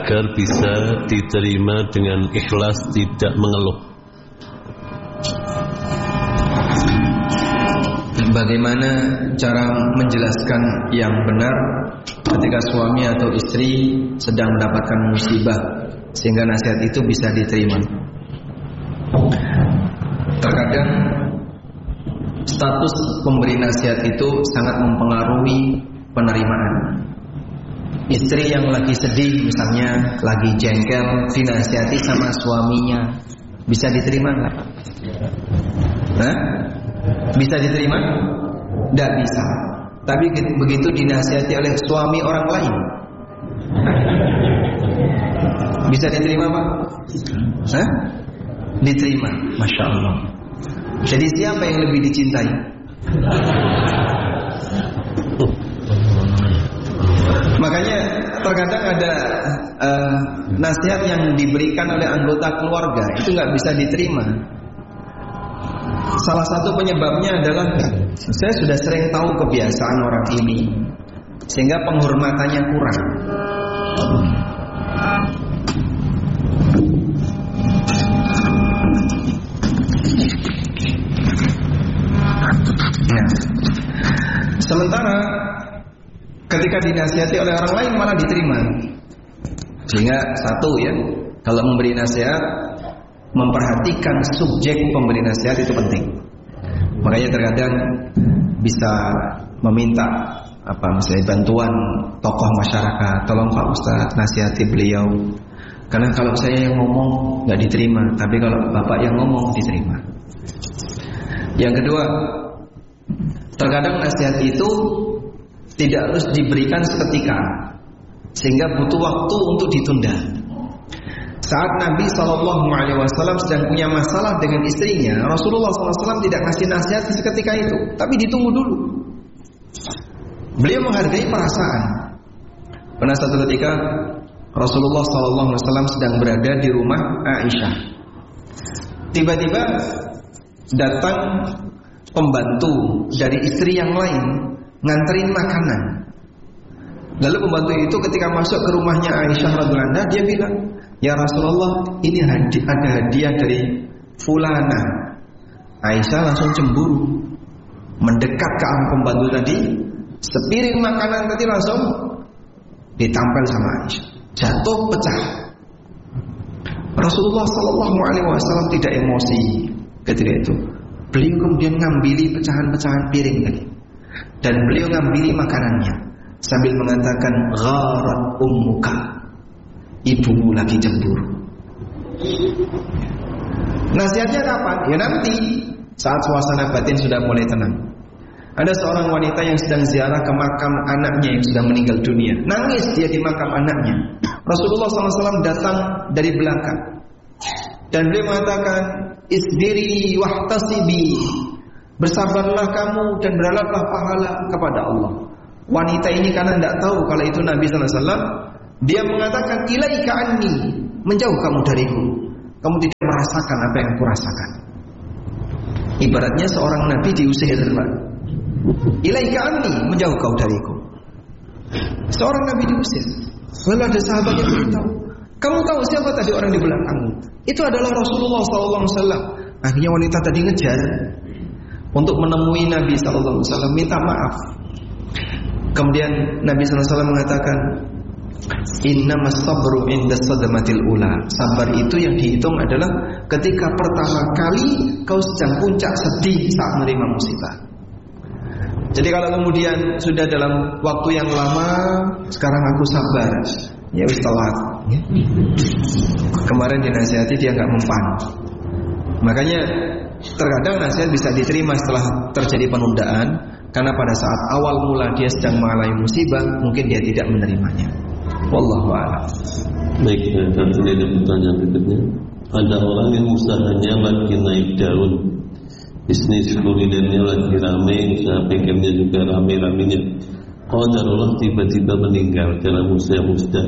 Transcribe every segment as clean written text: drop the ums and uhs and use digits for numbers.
agar bisa diterima dengan ikhlas, tidak mengeluh. Bagaimana cara menjelaskan yang benar ketika suami atau istri sedang mendapatkan musibah sehingga nasihat itu bisa diterima? Terkadang status pemberi nasihat itu sangat mempengaruhi penerimaan. Istri yang lagi sedih misalnya, lagi jengkel, dinasihati sama suaminya, bisa diterima nggak? Bisa diterima? Tidak bisa. Tapi begitu dinasihati oleh suami orang lain, bisa diterima Pak? Diterima, Masya Allah. Jadi siapa yang lebih dicintai? Makanya terkadang ada nasihat yang diberikan oleh anggota keluarga itu nggak bisa diterima. Salah satu penyebabnya adalah saya sudah sering tahu kebiasaan orang ini, sehingga penghormatannya kurang. Nah, sementara ketika dinasihati oleh orang lain malah diterima. Sehingga satu ya, kalau memberi nasihat, memperhatikan subjek pemberi nasihat itu penting. Makanya terkadang bisa meminta misalnya bantuan tokoh masyarakat, tolong Pak Ustadz nasihati beliau. Karena kalau saya yang ngomong nggak diterima, tapi kalau Bapak yang ngomong diterima. Yang kedua, terkadang nasihat itu tidak harus diberikan seketika, sehingga butuh waktu untuk ditunda. Saat Nabi SAW sedang punya masalah dengan istrinya, Rasulullah SAW tidak ngasih nasihat seketika itu, tapi ditunggu dulu. Beliau menghargai perasaan. Pernah satu ketika Rasulullah SAW sedang berada di rumah Aisyah. Tiba-tiba datang pembantu dari istri yang lain nganterin makanan. Lalu pembantu itu ketika masuk ke rumahnya Aisyah radhiyallahu anha, dia bilang, "Ya Rasulullah, ini ada hadiah dari fulana." Aisyah langsung cemburu, mendekat ke arah pembantu tadi. Sepiring makanan tadi langsung ditampel sama Aisyah, jatuh pecah. Rasulullah SAW tidak emosi ketika itu. Beliau kemudian ngambili pecahan-pecahan piring tadi, dan beliau ngambili makanannya sambil mengatakan, "Gharat ummuka, ibumu lagi cemburu." Nasihatnya kapan? Ya nanti saat suasana batin sudah mulai tenang. Ada seorang wanita yang sedang ziarah ke makam anaknya yang sudah meninggal dunia. Nangis dia di makam anaknya. Rasulullah SAW datang dari belakang dan beliau mengatakan, "Isbiri wahtasibi." Bersabarlah kamu dan berharaplah pahala kepada Allah. Wanita ini karena tidak tahu kalau itu Nabi SAW, dia mengatakan, "Ilaika anni," menjauh kamu dariku. Kamu tidak merasakan apa yang aku rasakan. Ibaratnya seorang Nabi diusir, Pak. "Ilaika anni," menjauh kau dariku. Seorang Nabi diusir. Lalu ada sahabat yang beritahu, "Kamu tahu siapa tadi orang di belakangmu?" Itu adalah Rasulullah SAW. Akhirnya wanita tadi ngejar untuk menemui Nabi SAW, minta maaf. Kemudian Nabi SAW mengatakan, "Innamas sabru inda sadamatil ula." Sabar itu yang dihitung adalah ketika pertama kali kau sedang puncak sedih saat menerima musibah. Jadi kalau kemudian sudah dalam waktu yang lama, sekarang aku sabar, ya wis telat. Kemarin dinasihati dia nggak mempan. Makanya terkadang nasihat bisa diterima setelah terjadi penundaan, karena pada saat awal mula dia sedang mengalami musibah, mungkin dia tidak menerimanya. Wallahu a'lam. Baik, dan ini ada pertanyaan berikutnya. Ada orang yang usahanya lagi naik daun, bisnis kulinernya lagi rame, usaha bengkelnya juga rame-ramenya. Qadarullah tiba-tiba meninggal dalam usaha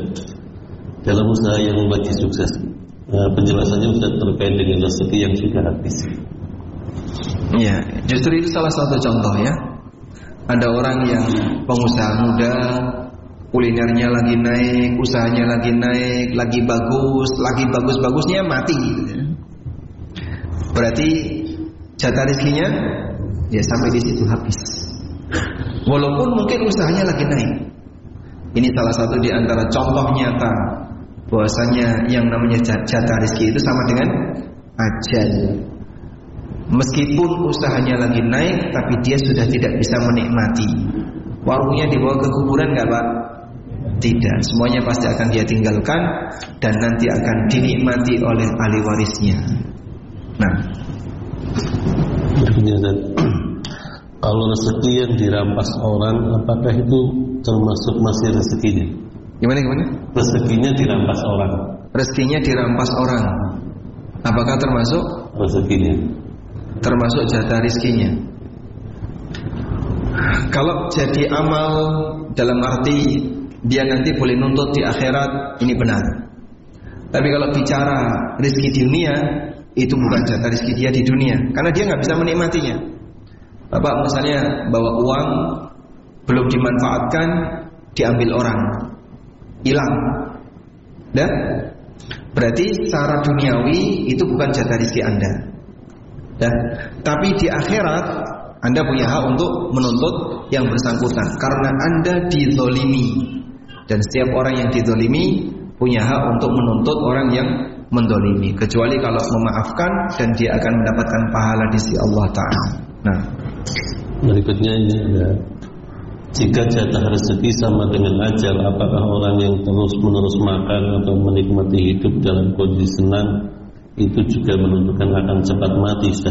yang lagi sukses. Penjelasannya sudah terkait dengan rezeki yang sudah habis. Ya, justru itu salah satu contoh ya. Ada orang yang pengusaha muda kulinernya lagi naik, usahanya lagi naik, lagi bagus-bagusnya mati gitu ya. Berarti jatah rezekinya ya sampai di situ habis. Walaupun mungkin usahanya lagi naik. Ini salah satu di antara contoh nyata bahwasanya yang namanya jatah rezeki itu sama dengan ajal. Meskipun usahanya lagi naik, tapi dia sudah tidak bisa menikmati. Warungnya dibawa ke kuburan nggak Pak? Tidak, semuanya pasti akan dia tinggalkan dan nanti akan dinikmati oleh ahli warisnya. Nah, kalau rezeki yang dirampas orang, apakah itu termasuk masih rezekinya? Gimana? Rezekinya dirampas orang. Rezekinya dirampas orang. Apakah termasuk rezekinya? Termasuk jatah rezekinya. Kalau jadi amal dalam arti dia nanti boleh nuntut di akhirat, ini benar. Tapi kalau bicara rezeki di dunia, itu bukan jatah rezeki dia di dunia, karena dia nggak bisa menikmatinya. Bapak misalnya bawa uang belum dimanfaatkan, diambil orang, hilang, dah. Berarti secara duniawi itu bukan jatah rezeki Anda. Dah. Tapi di akhirat Anda punya hak untuk menuntut yang bersangkutan karena Anda dizolimi. Dan setiap orang yang dizolimi punya hak untuk menuntut orang yang mendolimi, kecuali kalau memaafkan dan dia akan mendapatkan pahala di sisi Allah Ta'ala. Nah, berikutnya ini ada, jika jatah rezeki sama dengan ajal, apakah orang yang terus-menerus makan atau menikmati hidup dalam kondisi senang itu juga menunjukkan akan cepat mati, Ustaz?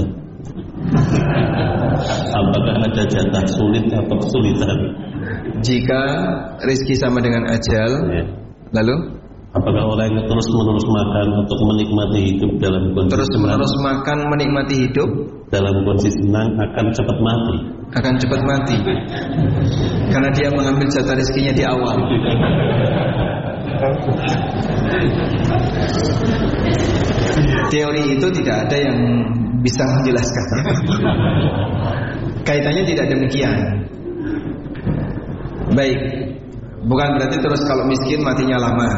Apakah ada jatah sulit atau kesulitan? Jika rezeki sama dengan ajal, ya. Lalu apakah orang yang terus-menerus makan atau menikmati hidup dalam kondisi terus-menerus makan menikmati hidup dalam kondisi senang akan cepat mati? Akan cepat mati karena dia mengambil jatah rezekinya di awal. Teori itu tidak ada yang bisa menjelaskan. Kaitannya tidak demikian. Baik, bukan berarti terus kalau miskin matinya lama.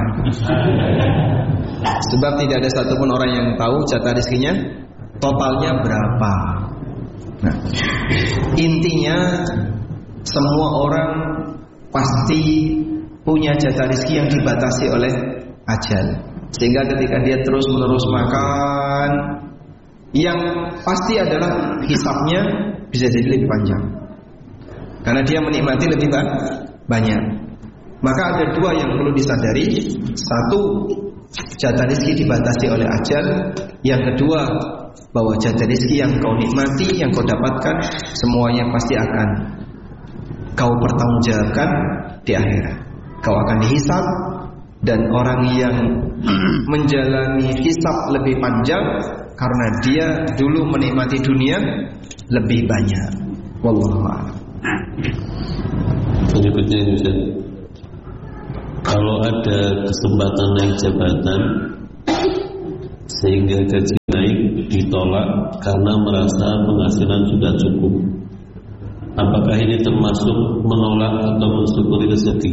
Sebab tidak ada satupun orang yang tahu jatah rezekinya totalnya berapa. Nah, intinya semua orang pasti punya jatah rezeki yang dibatasi oleh ajal. Sehingga ketika dia terus-menerus makan, yang pasti adalah hisabnya bisa jadi lebih panjang. Karena dia menikmati lebih banyak. Maka ada dua yang perlu disadari. Satu, jatah rezeki dibatasi oleh ajal. Yang kedua, bahwa jatah rezeki yang kau nikmati, yang kau dapatkan, semuanya pasti akan kau pertanggungjawabkan di akhirat. Kau akan dihisab. Dan orang yang menjalani hisab lebih panjang karena dia dulu menikmati dunia lebih banyak. Wallahu a'lam. Berikutnya Ustaz, kalau ada kesempatan naik jabatan sehingga gaji naik ditolak karena merasa penghasilan sudah cukup, apakah ini termasuk menolak atau mensyukuri rezeki?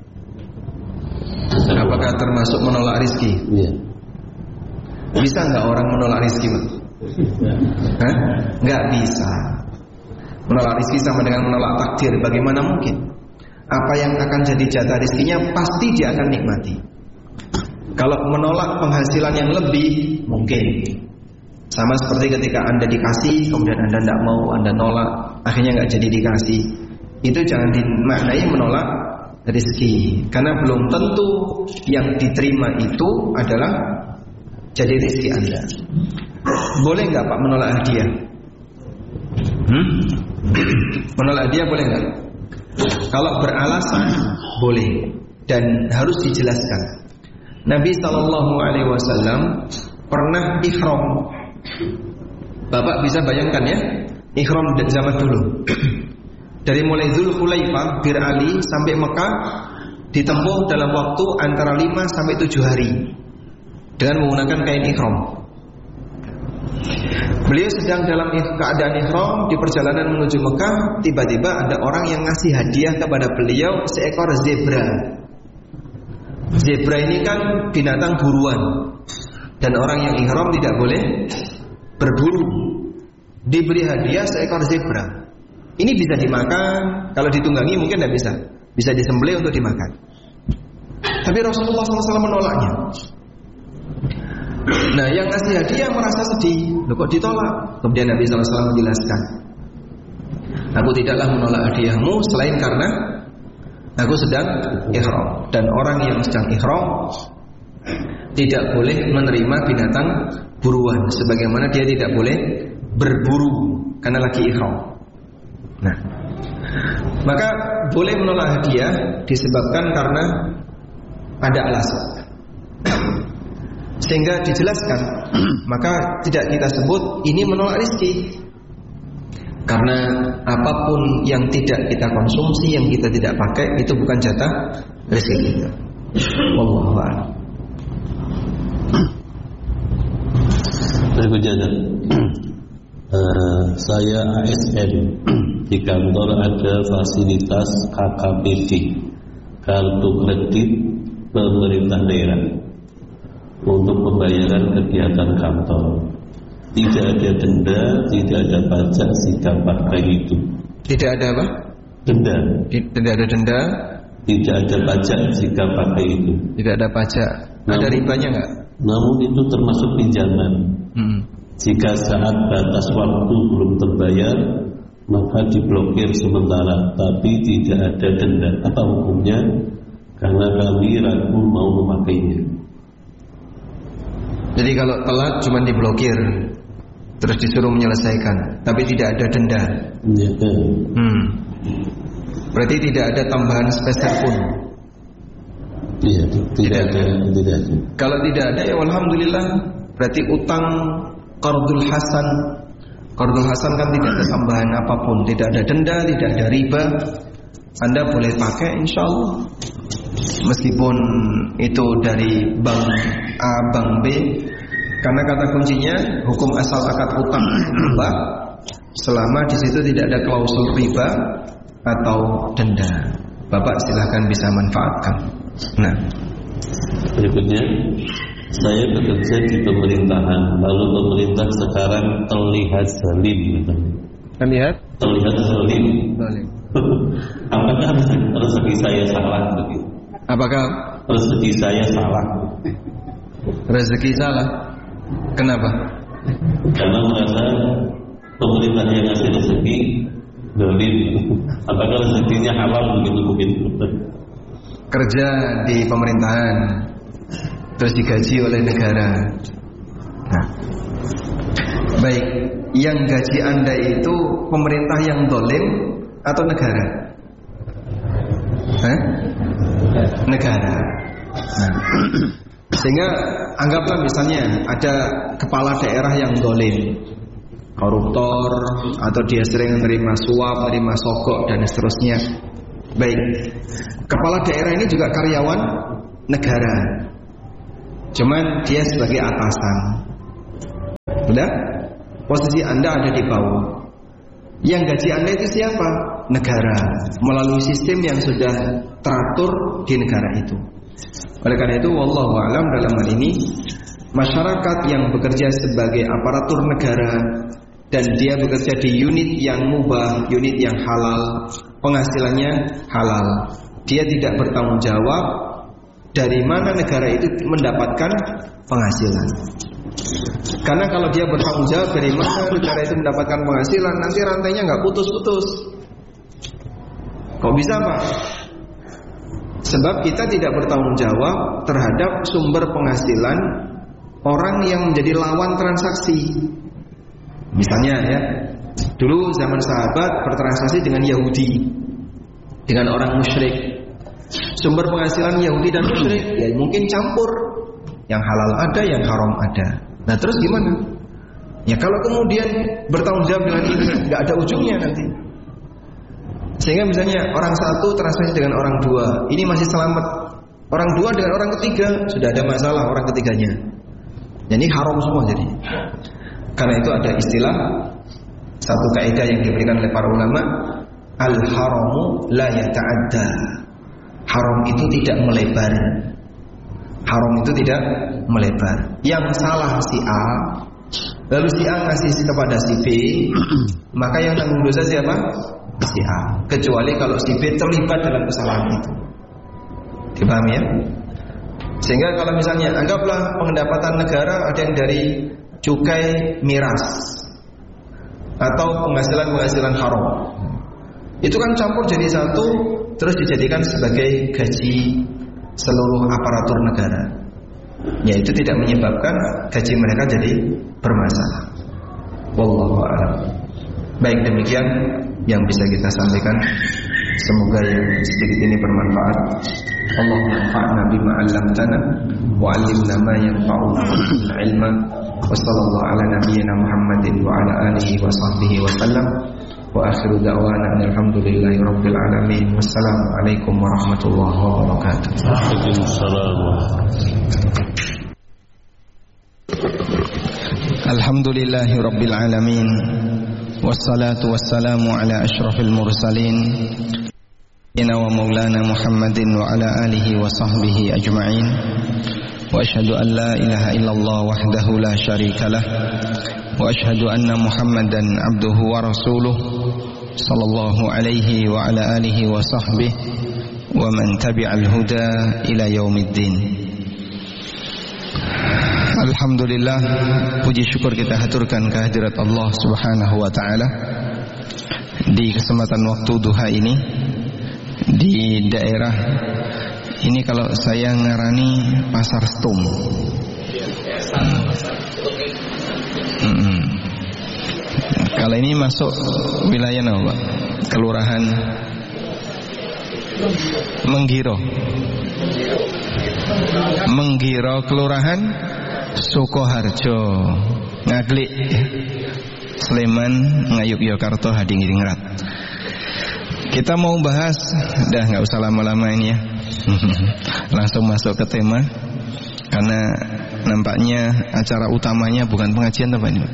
Apakah termasuk menolak rezeki? Iya. Bisa nggak orang menolak rezeki, Pak? Nggak bisa. Menolak rezeki sama dengan menolak takdir. Bagaimana mungkin? Apa yang akan jadi jatah rezekinya pasti dia akan nikmati. Kalau menolak penghasilan yang lebih, mungkin. Sama seperti ketika Anda dikasih, kemudian Anda tidak mau, Anda nolak, akhirnya nggak jadi dikasih. Itu jangan dimaknai menolak rezeki, karena belum tentu yang diterima itu adalah jadi rezeki Anda. Boleh nggak Pak menolak hadiah? Menolak hadiah boleh nggak? Kalau beralasan boleh dan harus dijelaskan. Nabi SAW pernah ihram. Bapak bisa bayangkan ya, ihram zaman dulu. Dari mulai Dzulhulaifah, Bir Ali sampai Mekah ditempuh dalam waktu antara 5 sampai 7 hari dengan menggunakan kain ihram. Beliau sedang dalam keadaan ihram di perjalanan menuju Mekah. Tiba-tiba ada orang yang ngasih hadiah kepada beliau seekor zebra. Zebra ini kan binatang buruan, dan orang yang ihram tidak boleh berburu. Diberi hadiah seekor zebra. Ini bisa dimakan. Kalau ditunggangi mungkin tidak bisa. Bisa disembelih untuk dimakan. Tapi Rasulullah SAW menolaknya. Nah, yang ngasih hadiah merasa sedih. Loh, kok ditolak? Kemudian Nabi SAW menjelaskan, aku tidaklah menolak hadiahmu selain karena aku sedang ihram. Dan orang yang sedang ihram tidak boleh menerima binatang buruan, sebagaimana dia tidak boleh berburu karena lagi ihram. Nah, maka boleh menolak hadiah disebabkan karena ada alasan, sehingga dijelaskan. Maka tidak kita sebut ini menolak rezeki, karena apapun yang tidak kita konsumsi, yang kita tidak pakai, itu bukan jatah rezeki kita. Wallahu a'lam. Berikutnya, saya ASN. Di kantor ada fasilitas KKPD, kartu kredit pemerintah daerah, untuk pembayaran kegiatan kantor. Tidak ada denda, tidak ada pajak jika pakai itu. Tidak ada apa? Denda. Tidak ada denda. Tidak ada pajak jika pakai itu. Tidak ada pajak. Ada ribanya nggak? Namun itu termasuk pinjaman. Jika saat batas waktu belum terbayar, maka diblokir sementara, tapi tidak ada denda. Apa hukumnya? Karena kami ragu mau memakainya. Jadi kalau telat cuma diblokir, terus disuruh menyelesaikan, tapi tidak ada denda. Ya. Berarti tidak ada tambahan spesial pun. Iya, tidak ada. Kalau tidak ada, ya alhamdulillah. Berarti utang qardul hasan. Qardul hasan kan tidak ada tambahan apapun, tidak ada denda, tidak ada riba. Anda boleh pakai insyaallah. Meskipun itu dari bank A, bank B, karena kata kuncinya hukum asal akad utang riba, selama di situ tidak ada klausul riba atau denda. Bapak silahkan bisa manfaatkan. Nah, berikutnya, saya bekerja di pemerintahan, lalu pemerintah sekarang terlihat zalim. Terlihat zalim. Apakah rezeki saya salah begitu? Apakah rezeki saya salah? Rezeki salah? Kenapa? Karena merasa pemerintah yang ngasih rezeki zalim. Apakah rezekinya halal begitu mungkin? Kerja di pemerintahan, terus digaji oleh negara. Nah, baik, yang gaji Anda itu pemerintah yang zalim atau negara? Negara. Nah, sehingga anggaplah misalnya ada kepala daerah yang zalim, koruptor, atau dia sering menerima suap, menerima sogok dan seterusnya. Baik, kepala daerah ini juga karyawan negara, cuman dia sebagai atasan. Udah? Posisi Anda ada di bawah. Yang gaji Anda itu siapa? Negara, melalui sistem yang sudah teratur di negara itu. Oleh karena itu, wallahu a'lam, dalam hal ini masyarakat yang bekerja sebagai aparatur negara dan dia bekerja di unit yang mubah, unit yang halal, penghasilannya halal, dia tidak bertanggung jawab dari mana negara itu mendapatkan penghasilan. Karena kalau dia bertanggung jawab dari mana negara itu mendapatkan penghasilan, nanti rantainya nggak putus-putus. Kok bisa, Pak? Sebab kita tidak bertanggung jawab terhadap sumber penghasilan orang yang menjadi lawan transaksi. Misalnya ya, dulu zaman sahabat bertransaksi dengan Yahudi, dengan orang musyrik. Sumber penghasilan Yahudi dan musyrik ya mungkin campur, yang halal ada, yang haram ada. Nah terus gimana? Ya kalau kemudian bertanggung jawab dengan ini, nggak ada ujungnya nanti. Sehingga misalnya orang satu transaksi dengan orang dua, ini masih selamat. Orang dua dengan orang ketiga sudah ada masalah orang ketiganya. Jadi haram semua jadi. Karena itu ada istilah, satu kaidah yang diberikan oleh para ulama, al-haramu la yata'adda. Haram itu tidak melebar. Haram itu tidak melebar. Yang salah si A, lalu si A ngasih kepada si B, maka yang tanggung dosa siapa? Si A. Kecuali kalau si B terlibat dalam kesalahan itu. Dipahami ya? Sehingga kalau misalnya anggaplah pendapatan negara ada yang dari cukai miras atau penghasilan haram, itu kan campur jadi satu, terus dijadikan sebagai gaji seluruh aparatur negara. Ya, itu tidak menyebabkan gaji mereka jadi bermasalah. Wallahu a'lam. Baik, demikian yang bisa kita sampaikan. Semoga yang sedikit ini bermanfaat. Allahumma anfa'na bima 'allamtana wa 'allimna ma yanfa'una wa zidna 'ilma. Wa sallallahu ala nabiyyina Muhammadin wa ala alihi wa sahbihi wa sallam. Wa akhiru da'wana alhamdulillahi rabbil alamin. Wassalamu alaikum warahmatullahi wabarakatuh. Waalaikumsalam. Alhamdulillahi rabbil alamin. Wassalatu wassalamu ala asyrafil mursalin wa maulana Muhammadin wa ala alihi wa sahbihi ajma'in. Wa ashhadu an la ilaha illallah wahdahu la syarikalah wa ashhadu anna Muhammadan abduhu wa rasuluh sallallahu alaihi wa ala alihi wa sahbihi wa man tabi'al huda ila yaumiddin. Alhamdulillah, puji syukur kita haturkan kehadirat Allah Subhanahu wa taala di kesempatan waktu duha ini di daerah ini, kalau saya ngarani Pasar Stum. Kalau ini masuk wilayah apa? Kelurahan Menggiro, Kelurahan Sukoharjo, Ngaglik, Sleman, Ngayogyakarta, Hadiningrat. Kita mau bahas, dah nggak usah lama-lama ini ya, langsung masuk ke tema, karena nampaknya acara utamanya bukan pengajian apa ini?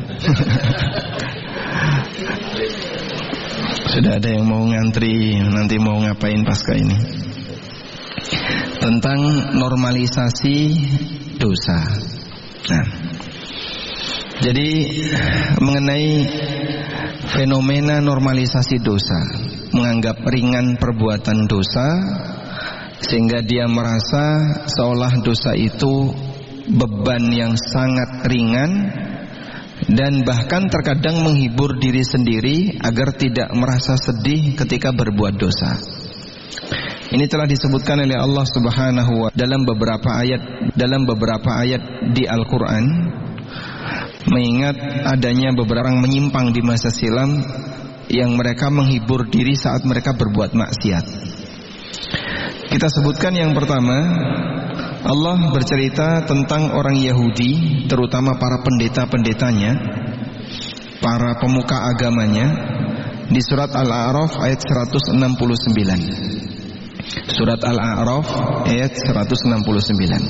Sudah ada yang mau ngantri, nanti mau ngapain pasca ini? Tentang normalisasi dosa. Nah, jadi mengenai fenomena normalisasi dosa, menganggap ringan perbuatan dosa sehingga dia merasa seolah dosa itu beban yang sangat ringan, dan bahkan terkadang menghibur diri sendiri agar tidak merasa sedih ketika berbuat dosa. Ini telah disebutkan oleh Allah Subhanahu wa taala dalam beberapa ayat di Al-Qur'an, mengingat adanya beberapa orang menyimpang di masa silam yang mereka menghibur diri saat mereka berbuat maksiat. Kita sebutkan yang pertama, Allah bercerita tentang orang Yahudi, terutama para pendeta-pendetanya, para pemuka agamanya, di surat Al-A'raf ayat 169. Surat Al-A'raf ayat 169.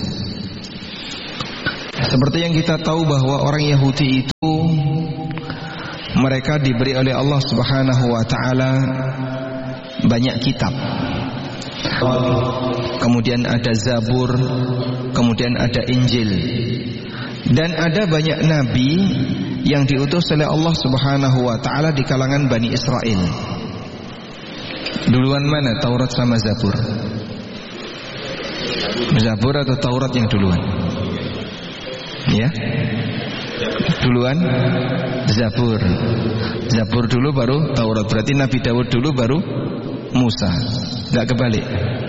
Seperti yang kita tahu bahwa orang Yahudi itu mereka diberi oleh Allah Subhanahu wa taala banyak kitab. Kemudian ada Zabur, kemudian ada Injil. Dan ada banyak nabi yang diutus oleh Allah Subhanahu wa taala di kalangan Bani Israel. Duluan mana, Taurat sama Zabur? Zabur atau Taurat yang duluan? Ya, duluan Zabur. Zabur dulu baru Taurat. Berarti Nabi Daud dulu baru Musa. Enggak kebalik.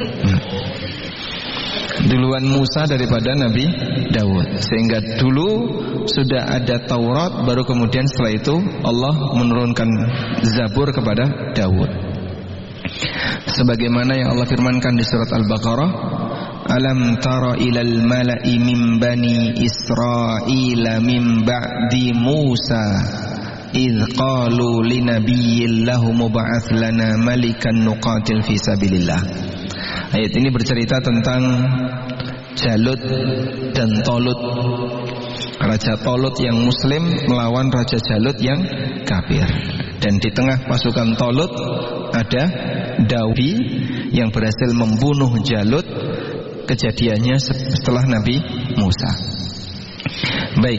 Duluan Musa daripada Nabi Daud. Sehingga dulu sudah ada Taurat, baru kemudian setelah itu Allah menurunkan Zabur kepada Daud. Sebagaimana yang Allah firmankan di surat Al-Baqarah, Alam tara ilal mala'i min bani Israila min ba'di Musa idh qalu linabiyyin lahu mub'ats lana malikan nuqatil fi sabilillah. Ayat ini bercerita tentang Jalut dan Tolut Raja Talut yang muslim melawan Raja Jalut yang kafir. Dan di tengah pasukan Talut ada Daud yang berhasil membunuh Jalut. Kejadiannya setelah Nabi Musa. Baik,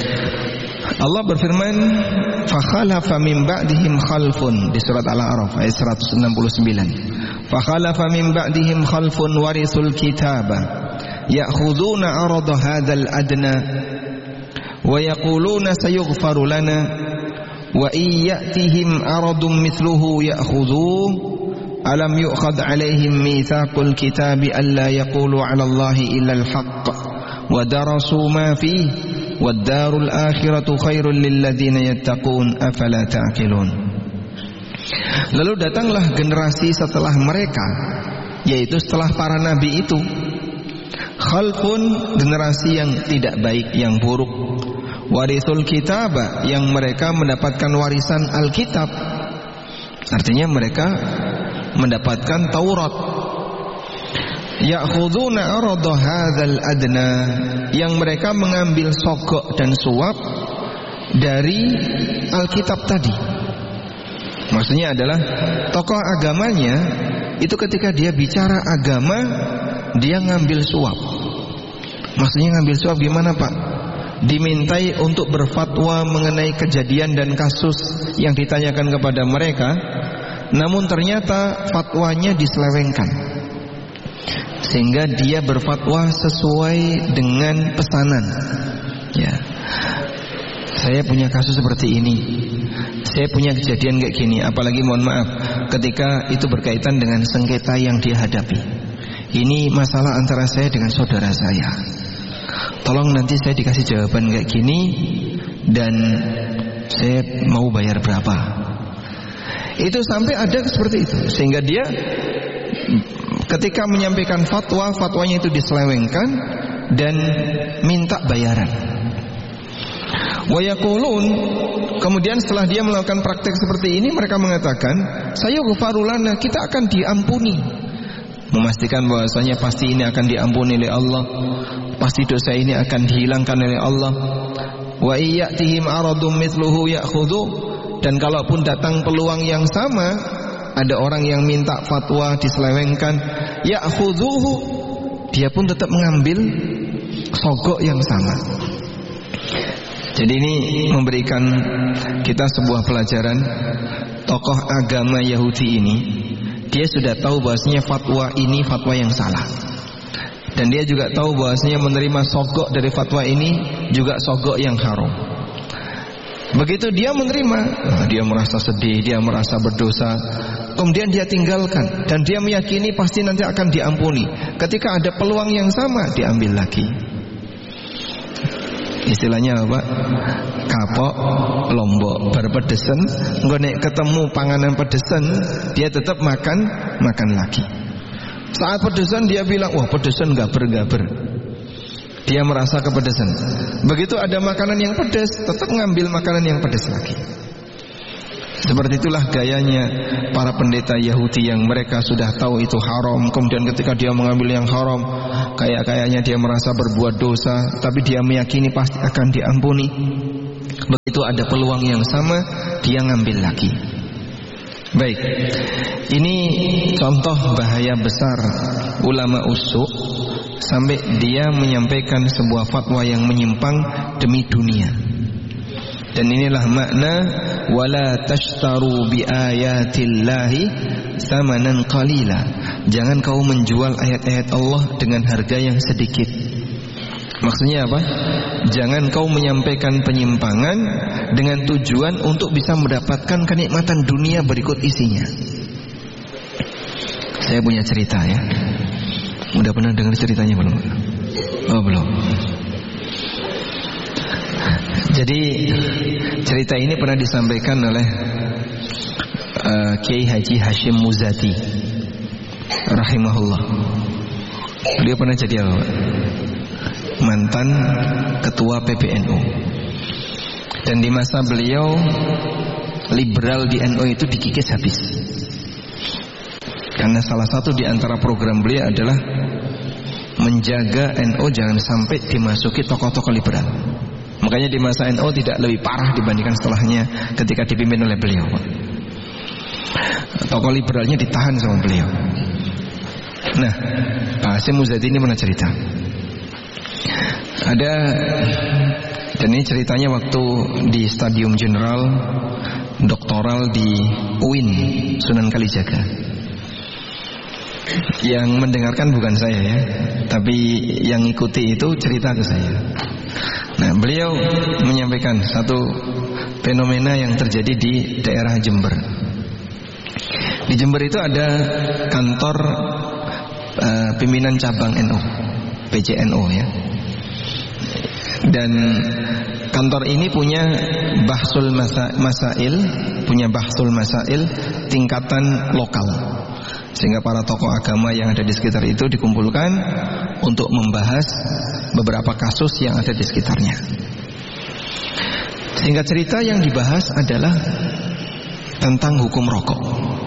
Allah berfirman, "Fakhalafa min ba'dihim khalfun" di surat Al-A'raf ayat 169. "Fakhalafa min ba'dihim khalfun warisul kitaba ya'khuduna 'arada hadzal adna wa yaquluna sayughfaru lana wa iyyatihim 'aradun mithluhu ya'khudhuhu alam yu'khadh 'alaihim mitsaqul kitabi alla yaqulu 'ala Allahi illa al-haqq wa darasu ma fihi wad-darul akhiratu khairul lil ladzina yattaqun afala ta'qilun." Lalu datanglah generasi setelah mereka, yaitu setelah para nabi itu, khalfun, generasi yang tidak baik, yang buruk, warisul kitaba, yang mereka mendapatkan warisan Alkitab, artinya mereka mendapatkan Taurat. Ya'khuduna 'arada hadzal adna, yang mereka mengambil sogok dan suap dari Alkitab tadi. Maksudnya adalah tokoh agamanya itu ketika dia bicara agama, dia ngambil suap. Maksudnya ngambil suap gimana, Pak? Dimintai untuk berfatwa mengenai kejadian dan kasus yang ditanyakan kepada mereka, namun ternyata fatwanya diselewengkan, sehingga dia berfatwa sesuai dengan pesanan. Ya, saya punya kasus seperti ini, saya punya kejadian kayak gini. Apalagi mohon maaf, ketika itu berkaitan dengan sengketa yang dia hadapi. Ini masalah antara saya dengan saudara saya. Tolong nanti saya dikasih jawaban kayak gini dan saya mau bayar berapa. Itu sampai ada seperti itu, sehingga dia ketika menyampaikan fatwa, fatwanya itu diselewengkan dan minta bayaran. Wa yaqulun, kemudian setelah dia melakukan praktek seperti ini, mereka mengatakan, sayughfaru lana, kita akan diampuni. Memastikan bahwasanya pasti ini akan diampuni oleh Allah, pasti dosa ini akan dihilangkan oleh Allah. Wa iyyatihim aradum mithluhu ya'khudhu, dan kalaupun datang peluang yang sama, ada orang yang minta fatwa diselewengkan, ya'khudhuhu, dia pun tetap mengambil sogok yang sama. Jadi ini memberikan kita sebuah pelajaran. Tokoh agama Yahudi ini, dia sudah tahu bahwasanya fatwa ini fatwa yang salah, dan dia juga tahu bahwasanya menerima sogok dari fatwa ini juga sogok yang haram. Begitu dia menerima, dia merasa sedih, dia merasa berdosa, kemudian dia tinggalkan, dan dia meyakini pasti nanti akan diampuni. Ketika ada peluang yang sama, diambil lagi. Istilahnya apa? Kapok lombok berpedesen, nek ketemu panganan pedesen, dia tetap makan lagi. Saat pedesan dia bilang, wah pedesan gaber-gaber, dia merasa kepedesan. Begitu ada makanan yang pedas, tetap ngambil makanan yang pedas lagi. Seperti itulah gayanya para pendeta Yahudi yang mereka sudah tahu itu haram, kemudian ketika dia mengambil yang haram, kayaknya dia merasa berbuat dosa, tapi dia meyakini pasti akan diampuni. Begitu ada peluang yang sama, dia ngambil lagi. Baik, ini contoh bahaya besar ulama usuk, sampai dia menyampaikan sebuah fatwa yang menyimpang demi dunia. Dan inilah makna wala tashtaru bi ayatillahi tsamanan qalila. Jangan kau menjual ayat-ayat Allah dengan harga yang sedikit. Maksudnya apa? Jangan kau menyampaikan penyimpangan dengan tujuan untuk bisa mendapatkan kenikmatan dunia berikut isinya. Saya punya cerita ya. Udah pernah dengar ceritanya belum? Oh belum. Jadi cerita ini pernah disampaikan oleh Kiai Haji Hashim Muzati rahimahullah. Beliau pernah jadi apa? Mantan ketua PBNU. Dan di masa beliau, liberal di NU itu dikikis habis. Karena salah satu di antara program beliau adalah menjaga NU jangan sampai dimasuki tokoh-tokoh liberal. Makanya di masa NU tidak lebih parah dibandingkan setelahnya ketika dipimpin oleh beliau. Tokoh liberalnya ditahan sama beliau. Nah, Pak Hasyim Muzadi ini pernah cerita. Ada, dan ini ceritanya waktu di Stadium Jenderal doktoral di UIN Sunan Kalijaga. Yang mendengarkan bukan saya ya, tapi yang ikuti itu cerita ke saya. Nah, beliau menyampaikan satu fenomena yang terjadi di daerah Jember. Di Jember itu ada kantor pimpinan cabang NU, PCNU ya. Dan kantor ini punya bahsul masail, tingkatan lokal. Sehingga para tokoh agama yang ada di sekitar itu dikumpulkan untuk membahas beberapa kasus yang ada di sekitarnya. Sehingga cerita yang dibahas adalah tentang hukum rokok.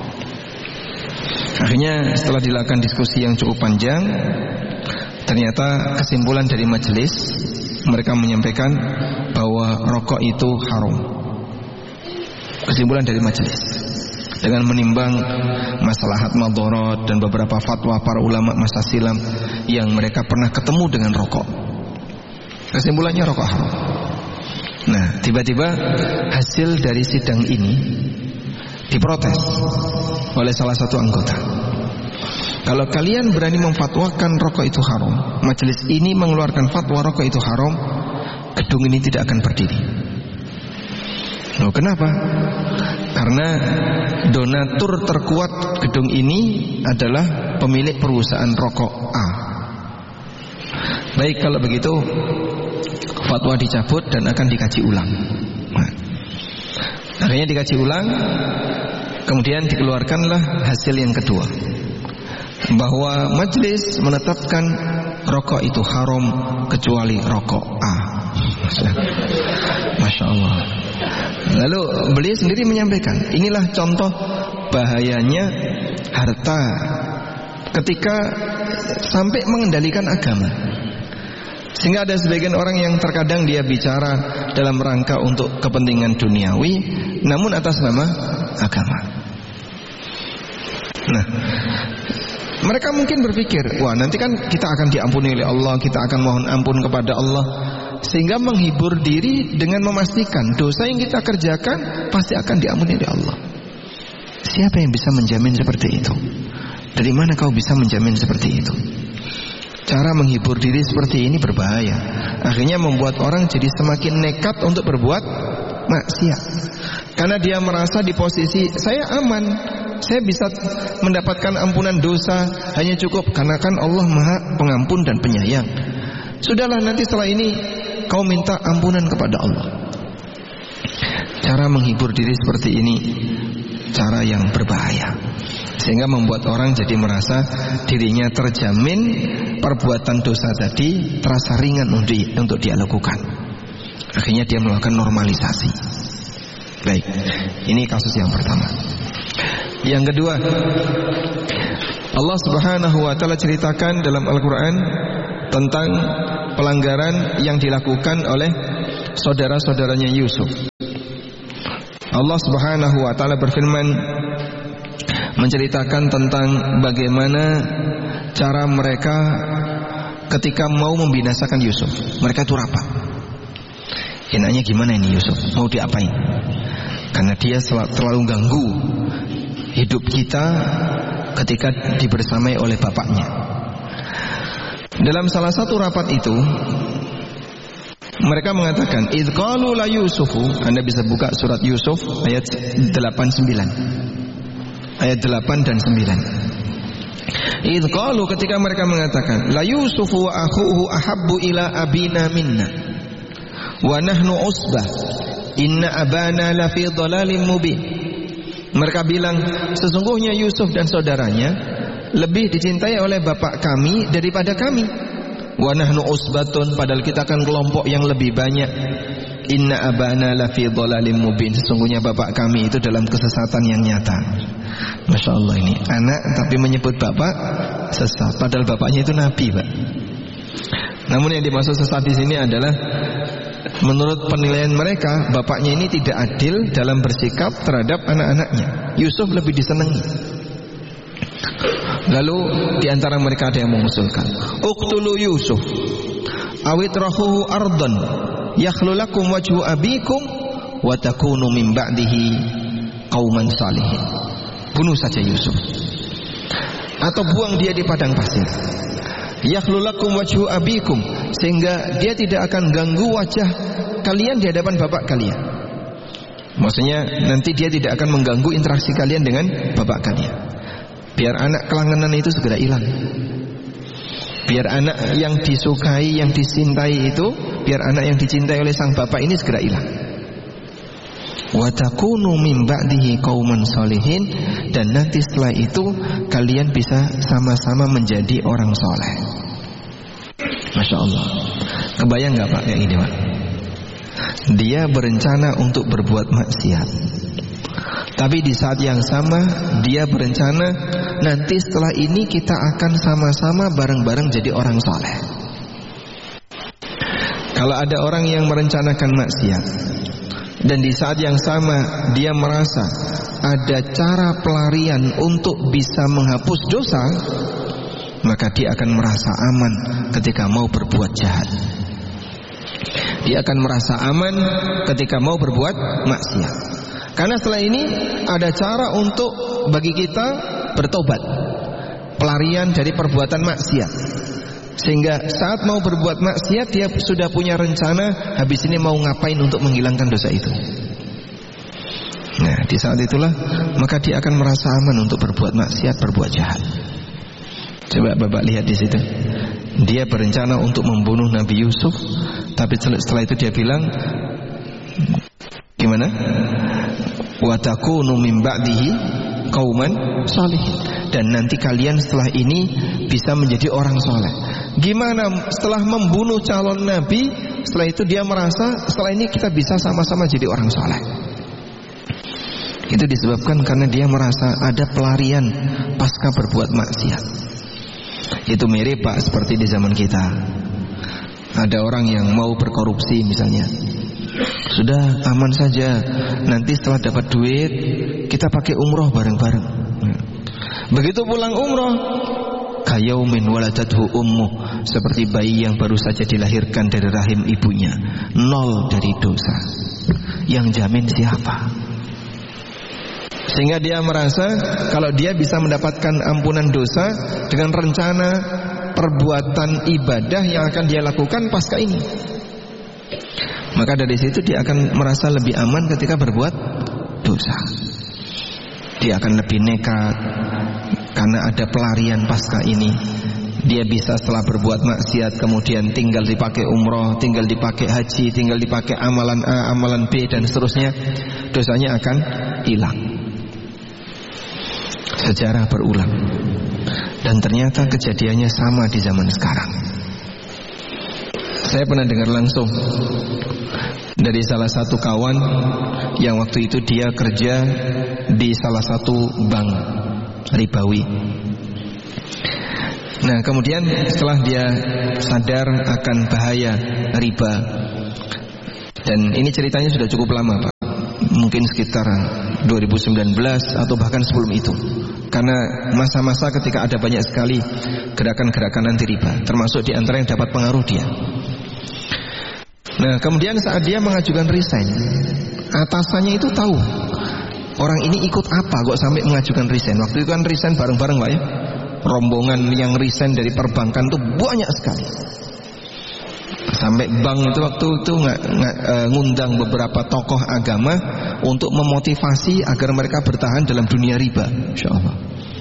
Akhirnya setelah dilakukan diskusi yang cukup panjang, ternyata kesimpulan dari majelis, mereka menyampaikan bahwa rokok itu haram. Kesimpulan dari majelis, dengan menimbang maslahat madharat dan beberapa fatwa para ulama masa silam yang mereka pernah ketemu dengan rokok. Kesimpulannya rokok haram. Nah, tiba-tiba hasil dari sidang ini diprotes oleh salah satu anggota. Kalau kalian berani memfatwakan rokok itu haram, majelis ini mengeluarkan fatwa rokok itu haram, gedung ini tidak akan berdiri. Loh, kenapa? Karena donatur terkuat gedung ini adalah pemilik perusahaan rokok A. Baik, kalau begitu fatwa dicabut dan akan dikaji ulang. Nah, akhirnya dikaji ulang, kemudian dikeluarkanlah hasil yang kedua, bahwa majelis menetapkan rokok itu haram kecuali rokok A. Masya Allah. Lalu beliau sendiri menyampaikan, inilah contoh bahayanya harta ketika sampai mengendalikan agama. Sehingga ada sebagian orang yang terkadang dia bicara dalam rangka untuk kepentingan duniawi, namun atas nama agama. Nah, mereka mungkin berpikir, wah nanti kan kita akan diampuni oleh Allah, kita akan mohon ampun kepada Allah, sehingga menghibur diri dengan memastikan dosa yang kita kerjakan pasti akan diampuni oleh Allah. Siapa yang bisa menjamin seperti itu? Dari mana kau bisa menjamin seperti itu? Cara menghibur diri seperti ini berbahaya. Akhirnya membuat orang jadi semakin nekat untuk berbuat maksiat. Karena dia merasa di posisi saya aman, saya bisa mendapatkan ampunan dosa, hanya cukup karena kan Allah Maha Pengampun dan Penyayang. Sudahlah, nanti setelah ini kau minta ampunan kepada Allah. Cara menghibur diri seperti ini cara yang berbahaya, sehingga membuat orang jadi merasa dirinya terjamin perbuatan dosa tadi terasa ringan untuk dia lakukan. Akhirnya dia melakukan normalisasi. Baik, ini kasus yang pertama. Yang kedua, Allah Subhanahu wa ta'ala ceritakan dalam Al-Quran tentang pelanggaran yang dilakukan oleh saudara-saudaranya Yusuf. Allah Subhanahu wa ta'ala berfirman menceritakan tentang bagaimana cara mereka ketika mau membinasakan Yusuf. Mereka itu rapat. Enaknya gimana ini Yusuf? Mau diapain? Karena dia terlalu ganggu hidup kita ketika dibersamai oleh bapaknya. Dalam salah satu rapat itu mereka mengatakan, idh qalu la Yusufu. Anda bisa buka surat Yusuf ayat 89, ayat 8 dan 9. Idh qalu, ketika mereka mengatakan, la Yusufu wa akhuhu ahabbu ila abina minna wa nahnu usbah inna abana lafi dhalalim mubin. Mereka bilang, sesungguhnya Yusuf dan saudaranya lebih dicintai oleh bapak kami daripada kami. Wa nahnu usbatun, padahal kita kan kelompok yang lebih banyak. Inna abana lafi dhalalim mubin, sesungguhnya bapak kami itu dalam kesesatan yang nyata. Masya Allah, ini anak tapi menyebut bapak sesat, padahal bapaknya itu nabi, Pak. Namun yang dimaksud sesat di sini adalah Menurut penilaian mereka, bapaknya ini tidak adil dalam bersikap terhadap anak-anaknya. Yusuf lebih disenangi. Lalu di antara mereka ada yang mengusulkan, uqtulu Yusuf awitrahu ardan yakhlu lakum wajhu abikum wa takunu min ba'dihi qauman salihin. Bunuh saja Yusuf, atau buang dia di padang pasir. Yakhlu lakum wajhu abikum, sehingga dia tidak akan ganggu wajah kalian di hadapan bapak kalian. Maksudnya nanti dia tidak akan mengganggu interaksi kalian dengan bapak kalian. Biar anak kelangenan itu segera hilang. Biar anak yang disukai, yang dicintai itu, biar anak yang dicintai oleh sang bapak ini segera hilang. Wa takunu min ba'dihi qauman sholihin, dan nanti setelah itu kalian bisa sama-sama menjadi orang soleh. Masya Allah. Kebayang gak Pak kayak gini Pak? Dia berencana untuk berbuat maksiat, tapi di saat yang sama dia berencana nanti setelah ini kita akan sama-sama bareng-bareng jadi orang soleh. Kalau ada orang yang merencanakan maksiat dan di saat yang sama dia merasa ada cara pelarian untuk bisa menghapus dosa, maka dia akan merasa aman ketika mau berbuat jahat. Dia akan merasa aman ketika mau berbuat maksiat. Karena setelah ini ada cara untuk bagi kita bertobat, pelarian dari perbuatan maksiat. Sehingga saat mau berbuat maksiat dia sudah punya rencana, habis ini mau ngapain untuk menghilangkan dosa itu. Nah, di saat itulah maka dia akan merasa aman untuk berbuat maksiat, berbuat jahat. Coba Bapak lihat di situ. Dia berencana untuk membunuh Nabi Yusuf, tapi setelah itu dia bilang gimana? Wa takunu min ba'dihi qauman sholihin, dan nanti kalian setelah ini bisa menjadi orang soleh. Gimana setelah membunuh calon nabi, setelah itu dia merasa setelah ini kita bisa sama-sama jadi orang soleh. Itu disebabkan karena dia merasa ada pelarian pasca berbuat maksiat. Itu mirip Pak seperti di zaman kita. Ada orang yang mau berkorupsi misalnya, sudah aman saja, nanti setelah dapat duit kita pakai umroh bareng-bareng. Begitu pulang umroh, kayaumin waladathu ummuh, seperti bayi yang baru saja dilahirkan dari rahim ibunya, nol dari dosa. Yang jamin siapa? Sehingga dia merasa kalau dia bisa mendapatkan ampunan dosa dengan rencana perbuatan ibadah yang akan dia lakukan pasca ini, maka dari situ dia akan merasa lebih aman ketika berbuat dosa. Dia akan lebih nekat karena ada pelarian pasca ini. Dia bisa setelah berbuat maksiat kemudian tinggal dipakai umroh, tinggal dipakai haji, tinggal dipakai amalan A, amalan B dan seterusnya, dosanya akan hilang. Sejarah berulang, dan ternyata kejadiannya sama di zaman sekarang. Saya pernah dengar langsung dari salah satu kawan yang waktu itu dia kerja di salah satu bank ribawi. Nah, kemudian setelah dia sadar akan bahaya riba, dan ini ceritanya sudah cukup lama Pak, mungkin sekitar 2019 atau bahkan sebelum itu. Karena masa-masa ketika ada banyak sekali gerakan-gerakan anti riba, termasuk di antara yang dapat pengaruh dia. Nah, kemudian saat dia mengajukan resign, atasannya itu tahu orang ini ikut apa kok sampai mengajukan resign. Waktu itu kan resign bareng-bareng Pak ya. Rombongan yang resign dari perbankan itu banyak sekali. Sampai bank itu waktu itu ngundang beberapa tokoh agama untuk memotivasi agar mereka bertahan dalam dunia riba. Insya Allah.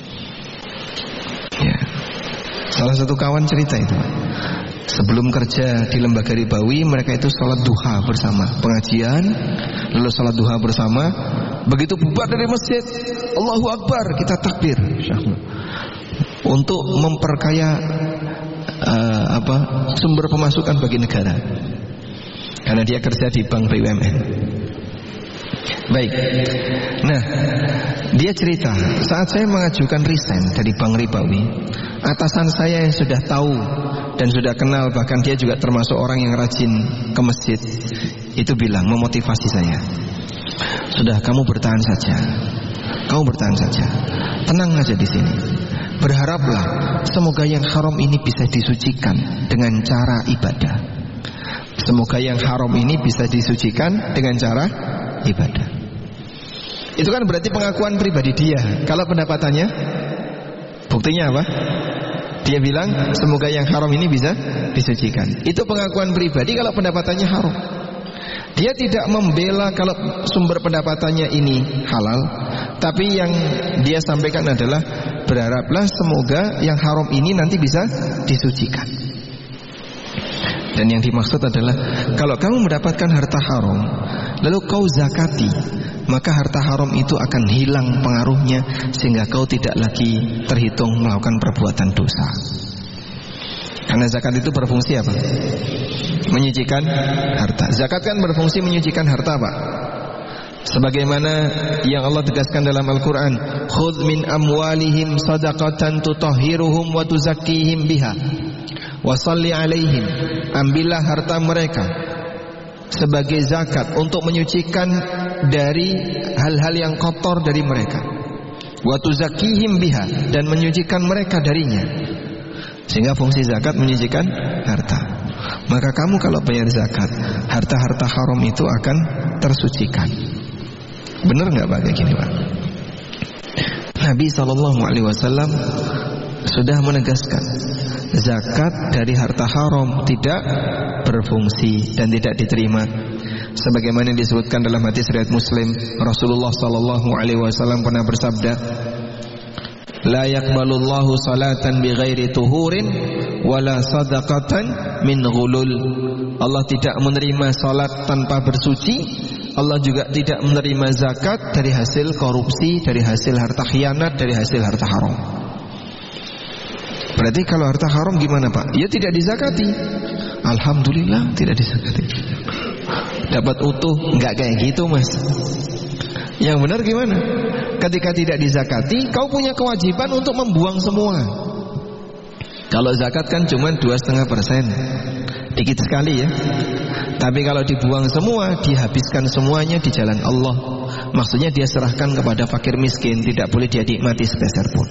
Ya. Salah satu kawan cerita itu, sebelum kerja di lembaga ribawi, mereka itu sholat duha bersama, pengajian, lalu sholat duha bersama. Begitu bubar dari masjid, Allahu Akbar, kita takbir, insya Allah, untuk memperkaya sumber pemasukan bagi negara, karena dia kerja di bank BUMN. Baik. Nah, dia cerita, saat saya mengajukan resign dari bank ribawi, atasan saya yang sudah tahu dan sudah kenal, bahkan dia juga termasuk orang yang rajin ke masjid, itu bilang, memotivasi saya, sudah, kamu bertahan saja, kamu bertahan saja, tenang aja di sini. Berharaplah semoga yang haram ini bisa disucikan dengan cara ibadah. Semoga yang haram ini bisa disucikan dengan cara ibadah. Itu kan berarti pengakuan pribadi dia. Kalau pendapatannya, buktinya apa? Dia bilang semoga yang haram ini bisa disucikan. Itu pengakuan pribadi kalau pendapatannya haram. Dia tidak membela kalau sumber pendapatannya ini halal, tapi yang dia sampaikan adalah berharaplah semoga yang haram ini nanti bisa disucikan. Dan yang dimaksud adalah kalau kamu mendapatkan harta haram lalu kau zakati, maka harta haram itu akan hilang pengaruhnya sehingga kau tidak lagi terhitung melakukan perbuatan dosa. Karena zakat itu berfungsi apa? Menyucikan harta. Zakat kan berfungsi menyucikan harta, Pak. Sebagaimana yang Allah tegaskan dalam Al-Quran, khudh min amwalihim sadaqatan tutahhiruhum wa tuzakkihim biha wa salli alaihim. Ambillah harta mereka sebagai zakat untuk menyucikan dari hal-hal yang kotor dari mereka, wa tuzakkihim biha, dan menyucikan mereka darinya. Sehingga fungsi zakat menyucikan harta. Maka kamu kalau bayar zakat, harta-harta haram itu akan tersucikan. Benar nggak Pak kayak gini Pak? Nabi SAW sudah menegaskan zakat dari harta haram tidak berfungsi dan tidak diterima. Sebagaimana disebutkan dalam hadis riwayat Muslim, Rasulullah SAW pernah bersabda, la yaqbalullahu salatan bighairi tuhurin wala sadaqatan min ghulul. Allah tidak menerima salat tanpa bersuci. Allah juga tidak menerima zakat dari hasil korupsi, dari hasil harta khianat, dari hasil harta haram. Berarti kalau harta haram gimana Pak? Ya tidak dizakati. Alhamdulillah tidak dizakati. Dapat utuh, enggak kayak gitu Mas. Yang benar gimana? Ketika tidak dizakati, kau punya kewajiban untuk membuang semua. Kalau zakat kan cuma 2,5%, dikit sekali ya. Tapi kalau dibuang semua, dihabiskan semuanya di jalan Allah, maksudnya dia serahkan kepada fakir miskin, tidak boleh dia nikmati sepeser pun.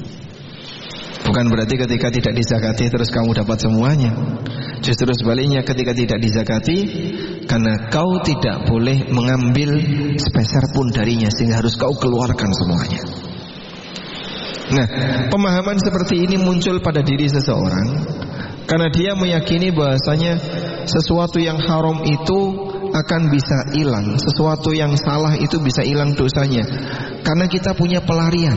Bukan berarti ketika tidak dizakati terus kamu dapat semuanya. Justru sebaliknya, ketika tidak dizakati, karena kau tidak boleh mengambil sepeser pun darinya, sehingga harus kau keluarkan semuanya. Nah, pemahaman seperti ini muncul pada diri seseorang karena dia meyakini bahwasanya sesuatu yang haram itu akan bisa hilang, sesuatu yang salah itu bisa hilang dosanya, karena kita punya pelarian.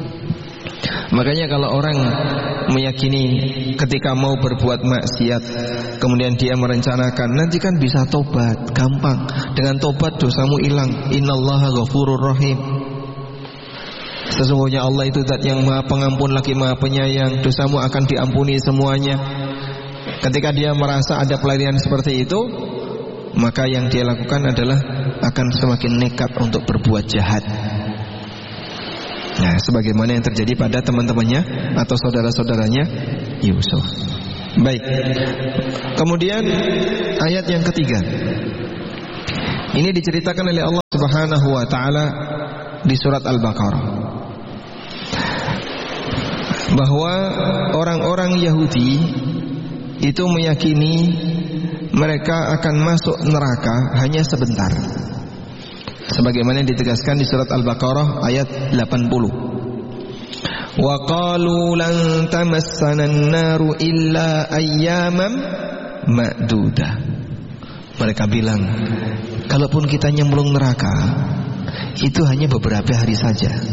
Makanya kalau orang meyakini ketika mau berbuat maksiat, kemudian dia merencanakan nanti kan bisa tobat, gampang, dengan tobat dosamu hilang. Innallaha ghafurur rahim. Sesungguhnya Allah itu zat yang maha pengampun lagi maha penyayang, dosamu akan diampuni semuanya. Ketika dia merasa ada pelarian seperti itu, maka yang dia lakukan adalah akan semakin nekat untuk berbuat jahat. Nah, sebagaimana yang terjadi pada teman-temannya atau saudara-saudaranya Yusuf. Baik. Kemudian ayat yang ketiga. Ini diceritakan oleh Allah Subhanahu wa taala di surat Al-Baqarah, bahwa orang-orang Yahudi itu meyakini mereka akan masuk neraka hanya sebentar. Sebagaimana ditegaskan di surat Al-Baqarah ayat 80. Wa qalu lan tamassana an-naru illa ayyaman ma'dudah. Mereka bilang, kalaupun kita nyemplung neraka, itu hanya beberapa hari saja.